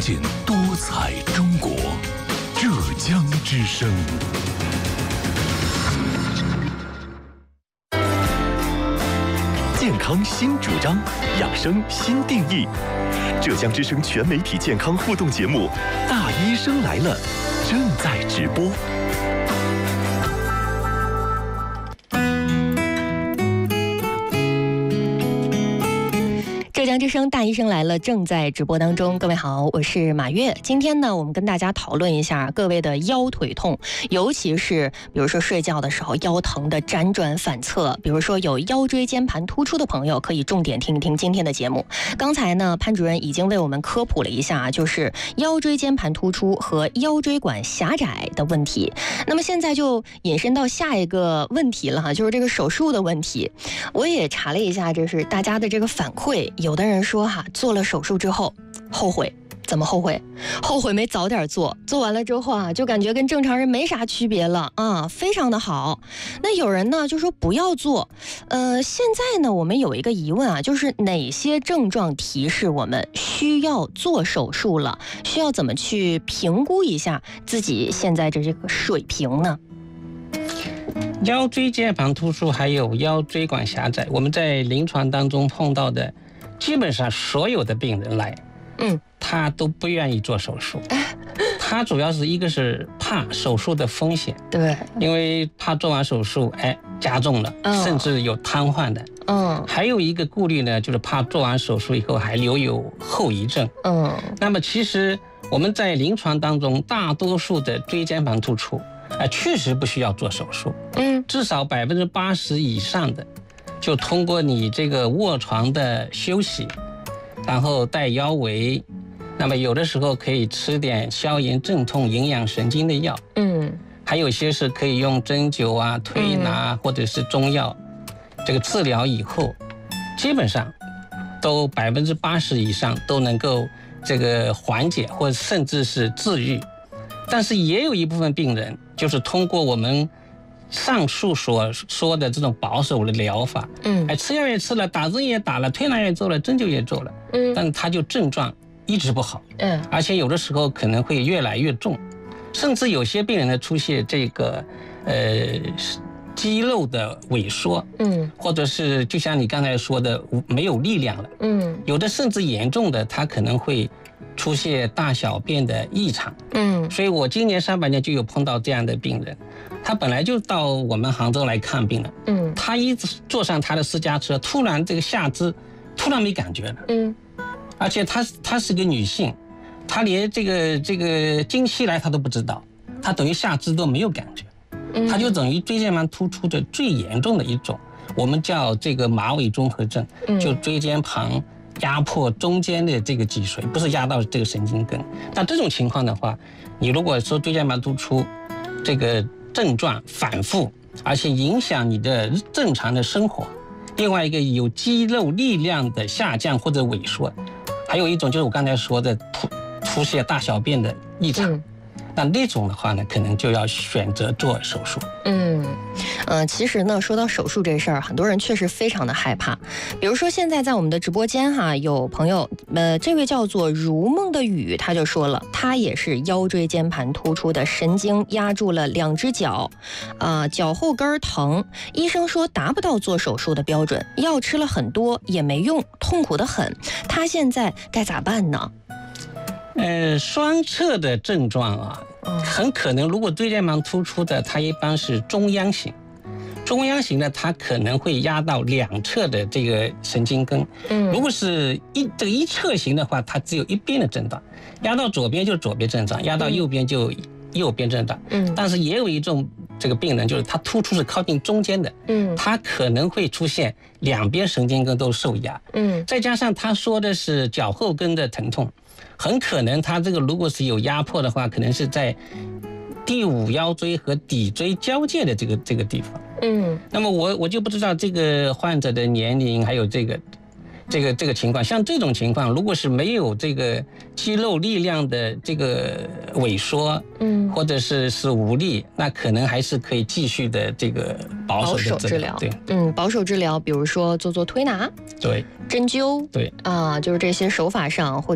见多彩中国。浙江之声。健康新主张，养生新定义。浙江之声全媒体健康互动节目《大医生来了》正在直播。 浙江之声大医生来了正在直播当中，各位好，我是马月。今天呢，我们跟大家讨论一下各位的腰腿痛，尤其是比如说睡觉的时候腰疼的辗转反侧，比如说有腰椎间盘突出的朋友，可以重点听一听今天的节目。刚才呢，潘主任已经为我们科普了一下，就是腰椎间盘突出和腰椎管狭窄的问题。那么现在就引申到下一个问题了哈，就是这个手术的问题。我也查了一下，这是大家的这个反馈。有的人说哈，做了手术之后后悔，怎么后悔？后悔没早点做，做完了之后啊，就感觉跟正常人没啥区别了啊，非常的好。那有人呢就说不要做，现在呢我们有一个疑问啊，就是哪些症状提示我们需要做手术了？需要怎么去评估一下自己现在的这个水平呢？ 腰椎间盘突出还有腰椎管狭窄，我们在临床当中碰到的基本上所有的病人来，他都不愿意做手术。他主要是一个是怕手术的风险，对，因为怕做完手术加重了，甚至有瘫痪的。还有一个顾虑呢，就是怕做完手术以后还留有后遗症。那么其实我们在临床当中，大多数的椎间盘突出确实不需要做手术。至少80%以上的，就通过你这个卧床的休息，然后带腰围，那么有的时候可以吃点消炎镇痛营养神经的药，还有些是可以用针灸啊、推拿或者是中药这个治疗以后，基本上都80%以上都能够这个缓解或者甚至是治愈。但是也有一部分病人就是通过我们上述所说的这种保守的疗法，吃药也吃了，打针也打了，推拿也做了，针灸也做了，但他就症状一直不好，而且有的时候可能会越来越重，甚至有些病人呢出现这个肌肉的萎缩，或者是就像你刚才说的没有力量了，有的甚至严重的他可能会出现大小便的异常，所以我今年上半年就有碰到这样的病人，他本来就到我们杭州来看病了，他一坐上他的私家车，突然这个下肢突然没感觉了，而且她是个女性，她连这个经期来她都不知道，她等于下肢都没有感觉，她就等于椎间盘突出的最严重的一种，我们叫这个马尾综合症，就椎间盘压迫中间的这个脊髓，不是压到这个神经根。那这种情况的话，你如果说椎间盘突出这个症状反复，而且影响你的正常的生活，另外一个有肌肉力量的下降或者萎缩，还有一种就是我刚才说的出现大小便的异常，那种的话呢，可能就要选择做手术。 其实呢，说到手术这事儿，很多人确实非常的害怕。比如说现在在我们的直播间哈，有朋友，这位叫做如梦的雨，他就说了，他也是腰椎间盘突出的神经压住了2只脚，脚后跟疼，医生说达不到做手术的标准，药吃了很多也没用，痛苦得很。他现在该咋办呢？ 双侧的症状啊，很可能如果椎间盘突出的，它一般是中央型。中央型的，它可能会压到2侧的这个神经根。如果是一侧型的话，它只有一边的症状，压到左边就是左边症状，压到右边就右边症状。但是也有一种这个病人，就是他突出是靠近中间的，他可能会出现2边神经根都受压。再加上他说的是脚后跟的疼痛，很可能他这个如果是有压迫的话，可能是在第5腰椎和骶椎交界的这个地方。那么我就不知道这个患者的年龄，还有这个情况。像这种情况，如果是没有这个肌肉力量的这个萎缩，或者是无力，那可能还是可以继续的这个保守的治疗。对， 保守治疗，比如说做推拿， 对， 针灸， 对就是这些手法上或